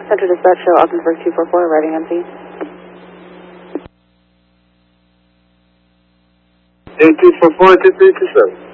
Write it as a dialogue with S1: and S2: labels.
S1: Center Dispatch Show, Ogdenburg 244, arriving empty.
S2: 244, 2327.